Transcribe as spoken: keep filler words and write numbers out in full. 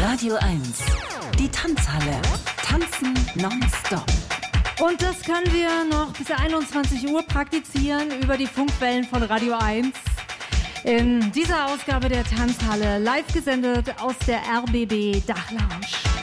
Radio eins, die Tanzhalle. Tanzen nonstop. Und das können wir noch bis einundzwanzig Uhr praktizieren über die Funkwellen von Radio eins. In dieser Ausgabe der Tanzhalle, live gesendet aus der R B B Dachlounge.